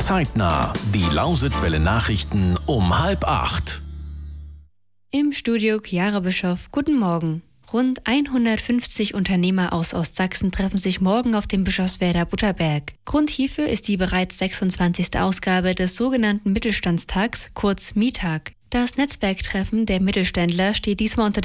Zeitnah. Die Lausitzwelle Nachrichten um 7:30. Im Studio Chiara Bischoff. Guten Morgen. Rund 150 Unternehmer aus Ostsachsen treffen sich morgen auf dem Bischofswerder Butterberg. Grund hierfür ist die bereits 26. Ausgabe des sogenannten Mittelstandstags, kurz MITAG. Das Netzwerktreffen der Mittelständler steht diesmal unter